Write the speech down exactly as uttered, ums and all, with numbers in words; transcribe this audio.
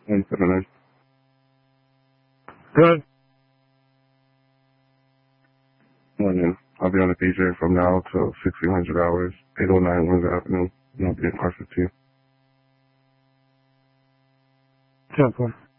one seven nine. Good. Morning. I'll be on the D J from now till sixteen hundred hours, eight oh nine Windsor Avenue, and I'll be in Carson too. ten four.